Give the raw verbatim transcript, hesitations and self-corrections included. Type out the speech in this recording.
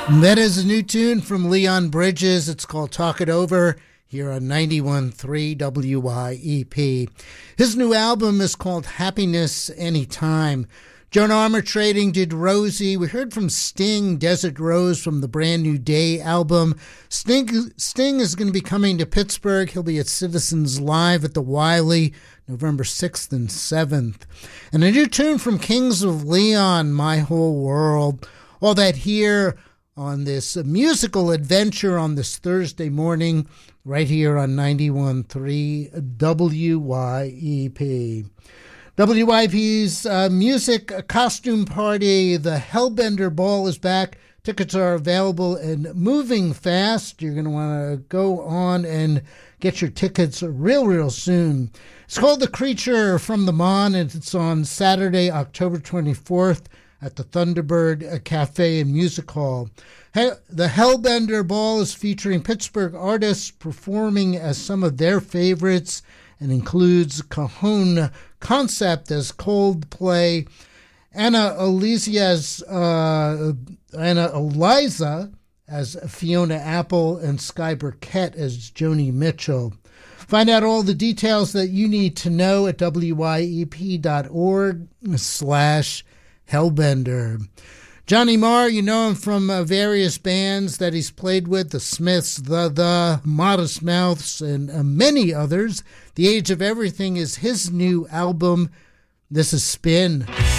That is a new tune from Leon Bridges. It's called Talk It Over here on ninety-one point three W Y E P. His new album is called Happiness Anytime. Joan Armatrading did Rosie. We heard from Sting, Desert Rose from the Brand New Day album. Sting, Sting is going to be coming to Pittsburgh. He'll be at Citizens Live at the Wiley, November sixth and seventh. And a new tune from Kings of Leon, My Whole World. All that here on this musical adventure on this Thursday morning, right here on ninety-one point three W Y E P. W Y E P's uh, music costume party, the Hellbender Ball, is back. Tickets are available and moving fast. You're going to want to go on and get your tickets real, real soon. It's called The Creature from the Mon, and it's on Saturday, October twenty-fourth at the Thunderbird Cafe and Music Hall. The Hellbender Ball is featuring Pittsburgh artists performing as some of their favorites and includes Cajon Concept as Coldplay, Anna Eliza as, uh, Anna Eliza as Fiona Apple, and Sky Burkett as Joni Mitchell. Find out all the details that you need to know at wyep.org slash Hellbender. Johnny Marr, you know him from uh, various bands that he's played with, the Smiths, the The Modest Mouths, and uh, many others. The Age of Everything is his new album. This is Spin.